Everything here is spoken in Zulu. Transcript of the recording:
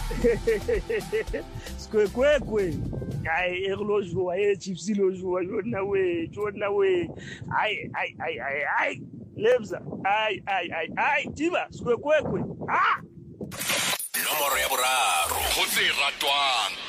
Skwekwe. Ai, lo joua, Gypsy lo joua, jona we. Ai. Lebza. Ai, Tiba, skwekwe. Ah! Nomoro ya boraro, go se ratwang.